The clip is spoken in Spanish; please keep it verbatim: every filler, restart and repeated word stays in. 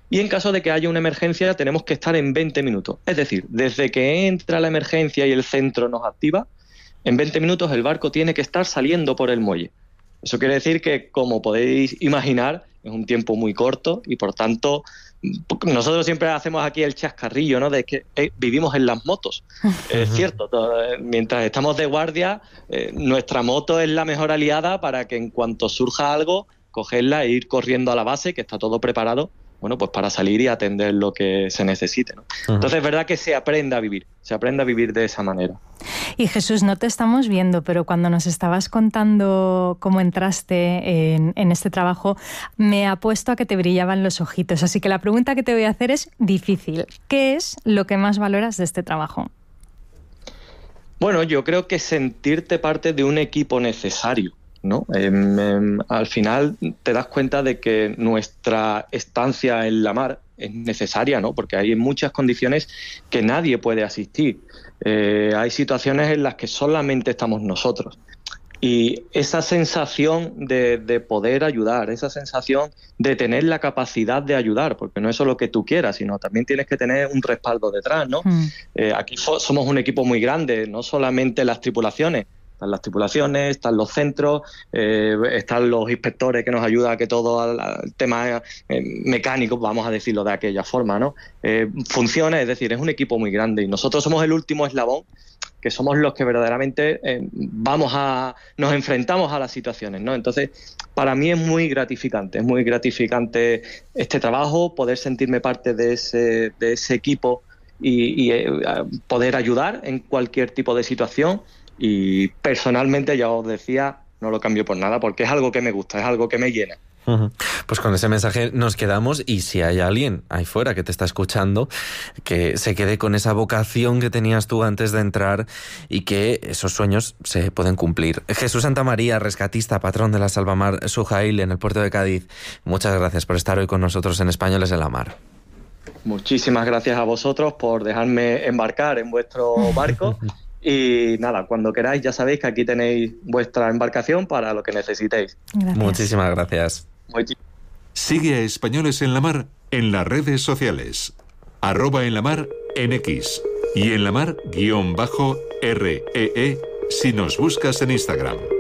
Y en caso de que haya una emergencia tenemos que estar en veinte minutos. Es decir, desde que entra la emergencia y el centro nos activa, en veinte minutos el barco tiene que estar saliendo por el muelle. Eso quiere decir que, como podéis imaginar, es un tiempo muy corto y, por tanto, nosotros siempre hacemos aquí el chascarrillo, ¿no?, de que eh, vivimos en las motos. Es cierto, todo, mientras estamos de guardia, eh, nuestra moto es la mejor aliada para que en cuanto surja algo, cogerla e ir corriendo a la base, que está todo preparado, bueno, pues para salir y atender lo que se necesite, ¿no? Uh-huh. Entonces es verdad que se aprende a vivir, se aprende a vivir de esa manera. Y Jesús, no te estamos viendo, pero cuando nos estabas contando cómo entraste en, en este trabajo, me apuesto a que te brillaban los ojitos. Así que la pregunta que te voy a hacer es difícil. ¿Qué es lo que más valoras de este trabajo? Bueno, yo creo que sentirte parte de un equipo necesario, ¿no? Eh, eh, al final te das cuenta de que nuestra estancia en la mar es necesaria, ¿no? Porque hay muchas condiciones que nadie puede asistir. Eh, hay situaciones en las que solamente estamos nosotros. Y esa sensación de, de poder ayudar, esa sensación de tener la capacidad de ayudar, porque no es solo que tú quieras, sino también tienes que tener un respaldo detrás, ¿no? Mm. Eh, aquí fo- somos un equipo muy grande, no solamente las tripulaciones. Están las tripulaciones, están los centros, eh, están los inspectores que nos ayudan a que todo el, el tema eh, mecánico, vamos a decirlo de aquella forma, ¿no? Eh, funcione, es decir, es un equipo muy grande y nosotros somos el último eslabón, que somos los que verdaderamente eh, vamos a, nos enfrentamos a las situaciones, ¿no? Entonces, para mí es muy gratificante, es muy gratificante este trabajo, poder sentirme parte de ese, de ese equipo y, y eh, poder ayudar en cualquier tipo de situación. Y personalmente, ya os decía, no lo cambio por nada, porque es algo que me gusta, es algo que me llena. Uh-huh. Pues con ese mensaje nos quedamos, y si hay alguien ahí fuera que te está escuchando, que se quede con esa vocación que tenías tú antes de entrar y que esos sueños se pueden cumplir. Jesús Santamaría, rescatista, patrón de la Salvamar Sujail en el puerto de Cádiz, muchas gracias por estar hoy con nosotros en Españoles en la Mar. Muchísimas gracias a vosotros por dejarme embarcar en vuestro barco. Y nada, cuando queráis ya sabéis que aquí tenéis vuestra embarcación para lo que necesitéis. Gracias. Muchísimas gracias. Muchis- Sigue a Españoles en la Mar en las redes sociales. Arroba en la mar en X y en la mar guión bajo R E E si nos buscas en Instagram.